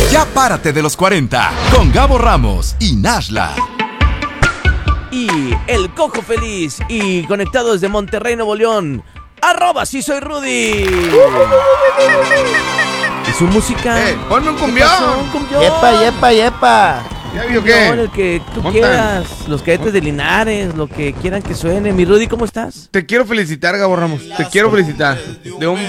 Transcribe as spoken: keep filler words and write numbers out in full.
Ya párate de los cuarenta con Gabo Ramos y Nashla. Y el Cojo Feliz y conectado desde Monterrey, Nuevo León. Arroba sí soy Rudy. ¿Y su música? Eh, ponme un cumbión. Un cumbión. Yepa, yepa, yepa. ¿Ya vio qué? No, el que tú Montan. quieras. Los cadetes de Linares, lo que quieran que suene. Mi Rudy, ¿cómo estás? Te quiero felicitar, Gabo Ramos. Te quiero felicitar. De un